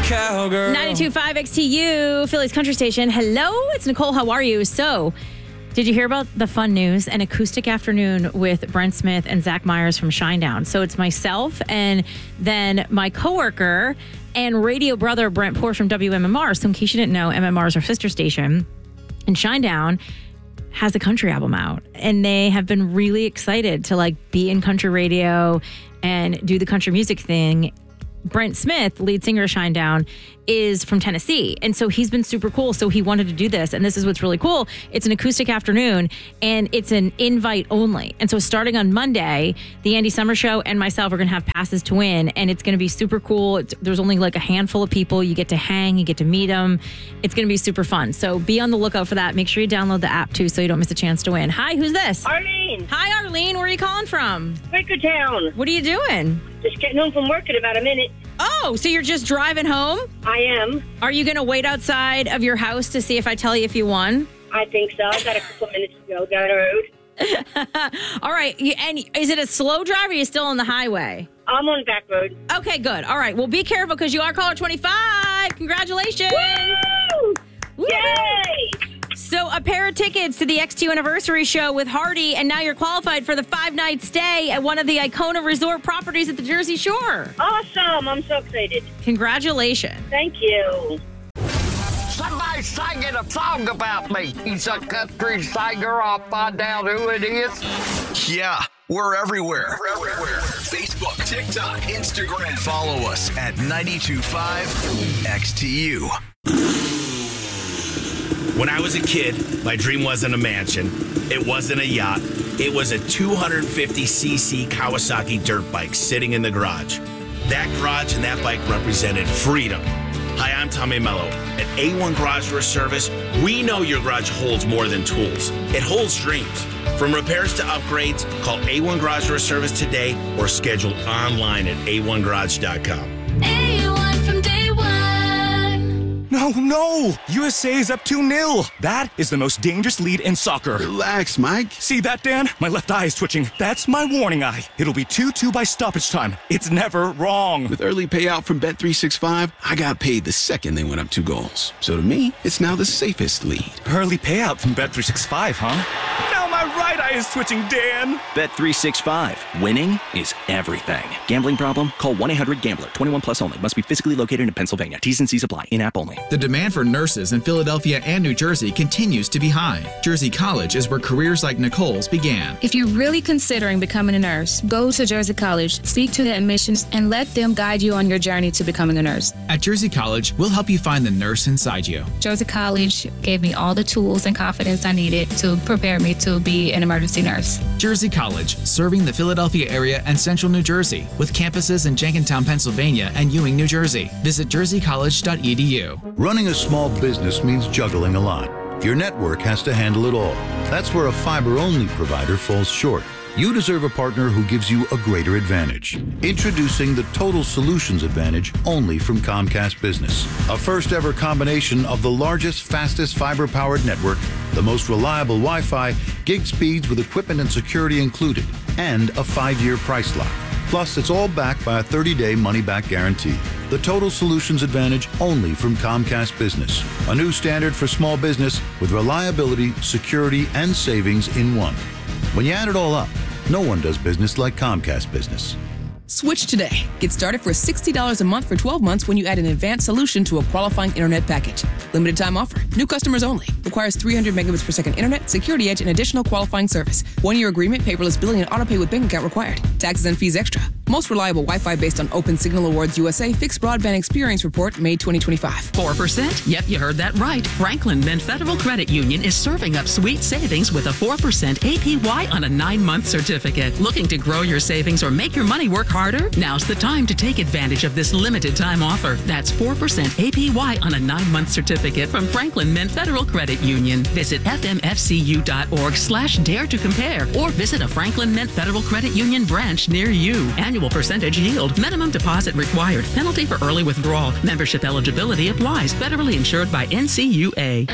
cowgirl. 92.5 XTU, Philly's country station. Hello, it's Nicole. How are you? So, did you hear about the fun news? An acoustic afternoon with Brent Smith and Zach Myers from Shinedown. So it's myself and then my coworker and radio brother Brent Porsche from WMMR. So in case you didn't know, MMR is our sister station. And Shinedown has a country album out. And they have been really excited to be in country radio and do the country music thing. Brent Smith, lead singer of Shinedown, is from Tennessee. And so he's been super cool. So he wanted to do this. And this is what's really cool. It's an acoustic afternoon and it's an invite only. And so starting on Monday, the Andy Summer Show and myself are going to have passes to win. And it's going to be super cool. There's only a handful of people. You get to hang, you get to meet them. It's going to be super fun. So be on the lookout for that. Make sure you download the app too so you don't miss a chance to win. Hi, who's this? Arlene. Hi, Arlene. Where are you calling from? Quakertown. What are you doing? Just getting home from work in about a minute. Oh, so you're just driving home? I am. Are you going to wait outside of your house to see if I tell you if you won? I think so. I got a couple minutes to go down the road. All right. And is it a slow drive or are you still on the highway? I'm on the back road. Okay, good. All right. Well, be careful because you are caller 25. Congratulations. Woo! Woo! Yay! So a pair of tickets to the X2 Anniversary Show with Hardy, and now you're qualified for the 5-night stay at one of the Icona Resort properties at the Jersey Shore. Awesome. I'm so excited. Congratulations. Thank you. Somebody's singing a song about me. He's a country singer. I'll find out who it is. Yeah, we're everywhere. Facebook, TikTok, Instagram. Follow us at 92.5 XTU. When I was a kid, my dream wasn't a mansion. It wasn't a yacht. It was a 250cc Kawasaki dirt bike sitting in the garage. That garage and that bike represented freedom. Hi, I'm Tommy Mello. At A1 Garage Door Service, we know your garage holds more than tools. It holds dreams. From repairs to upgrades, call A1 Garage Door Service today or schedule online at a1garage.com. A1 from day one. No! USA is up 2-0. That is the most dangerous lead in soccer. Relax, Mike. See that, Dan? My left eye is twitching. That's my warning eye. It'll be 2-2 by stoppage time. It's never wrong. With early payout from Bet365, I got paid the second they went up 2 goals. So to me, it's now the safest lead. Early payout from Bet365, huh? Now my right eye is twitching, Dan. Bet365. Winning is everything. Gambling problem? Call 1-800-GAMBLER. 21 plus only. Must be physically located in Pennsylvania. T's and C's apply. In-app only. The demand for nurses in Philadelphia and New Jersey continues to be high. Jersey College is where careers like Nicole's began. If you're really considering becoming a nurse, go to Jersey College, speak to the admissions, and let them guide you on your journey to becoming a nurse. At Jersey College, we'll help you find the nurse inside you. Jersey College gave me all the tools and confidence I needed to prepare me to be an emergency nurse. Jersey College, serving the Philadelphia area and central New Jersey, with campuses in Jenkintown, Pennsylvania, and Ewing, New Jersey. Visit jerseycollege.edu. Running a small business means juggling a lot. Your network has to handle it all. That's where a fiber-only provider falls short. You deserve a partner who gives you a greater advantage. Introducing the Total Solutions Advantage only from Comcast Business. A first-ever combination of the largest, fastest fiber-powered network, the most reliable Wi-Fi, gig speeds with equipment and security included, and a 5-year price lock. Plus, it's all backed by a 30-day money-back guarantee. The Total Solutions Advantage only from Comcast Business. A new standard for small business with reliability, security, and savings in one. When you add it all up, no one does business like Comcast Business. Switch today. Get started for $60 a month for 12 months when you add an advanced solution to a qualifying internet package. Limited time offer. New customers only. Requires 300 megabits per second internet, security edge, and additional qualifying service. 1-year agreement, paperless billing, and autopay with bank account required. Taxes and fees extra. Most reliable Wi-Fi based on Open Signal Awards USA Fixed Broadband Experience Report, May 2025. 4%? Yep, you heard that right. Franklin Mint Federal Credit Union is serving up sweet savings with a 4% APY on a 9-month certificate. Looking to grow your savings or make your money work harder? Now's the time to take advantage of this limited time offer. That's 4% APY on a 9-month certificate from Franklin Mint Federal Credit Union. Visit fmfcu.org/dare to compare or visit a Franklin Mint Federal Credit Union branch near you. Annual percentage yield. Minimum deposit required. Penalty for early withdrawal. Membership eligibility applies. Federally insured by NCUA.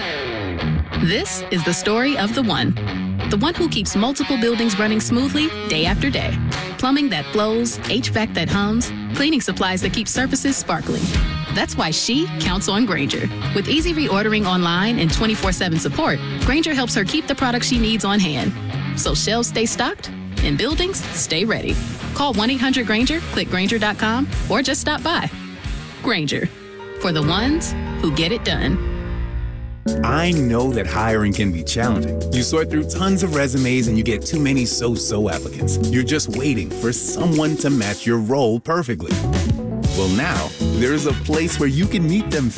This is the story of the one. The one who keeps multiple buildings running smoothly day after day. Plumbing that flows, HVAC that hums, cleaning supplies that keep surfaces sparkling. That's why she counts on Grainger. With easy reordering online and 24/7 support, Grainger helps her keep the products she needs on hand. So shelves stay stocked and buildings stay ready. Call 1-800-GRAINGER, click Grainger.com, or just stop by. Grainger, for the ones who get it done. I know that hiring can be challenging. You sort through tons of resumes and you get too many so-so applicants. You're just waiting for someone to match your role perfectly. Well, now, there's a place where you can meet them